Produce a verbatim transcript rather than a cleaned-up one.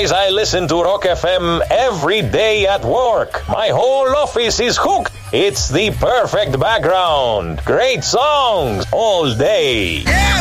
guys, I listen to Rock F M every day at work. My whole office is hooked. It's the perfect background. Great songs all day. Yeah!